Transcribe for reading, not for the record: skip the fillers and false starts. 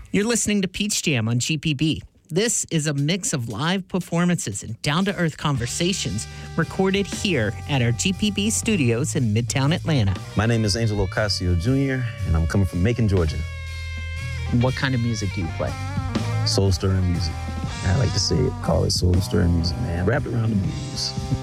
You're listening to Peach Jam on GPB. This is a mix of live performances and down-to-earth conversations recorded here at our GPB studios in Midtown Atlanta. My name is Angelo Ocasio Jr., and I'm coming from Macon, Georgia. What kind of music do you play? Soul stirring music. I like to say it, call it soul stirring music, man. Wrapped around the blues.